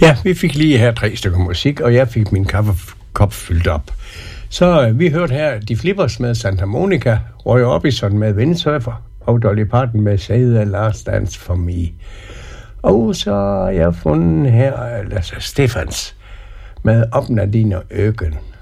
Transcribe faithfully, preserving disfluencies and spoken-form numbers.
Ja, vi fik lige her tre stykker musik, og jeg fik min kaffekop fyldt op. Så øh, vi hørte her De Flippers med Santa Monica, Roy Orbison med Windsurfer, og Dolly Parton med Say the Last Dance for Me. Og så har jeg fundet her Lasse Stefans med Op Nadine Øken.